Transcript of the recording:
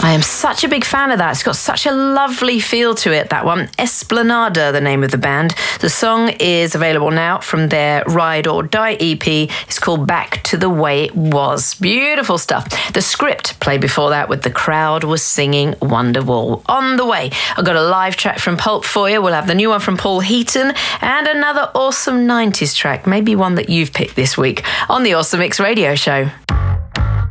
I am such a big fan of that. It's got such a lovely feel to it, that one. Esplanada, the name of the band. The song is available now from their Ride or Die EP. It's called Back to the Way It Was. Beautiful stuff. The Script played before that with The Crowd Was Singing Wonderwall. On the way, I've got a live track from Pulp for you. We'll have the new one from Paul Heaton and another awesome 90s track, maybe one that you've picked this week on the Awesome Mix Radio Show.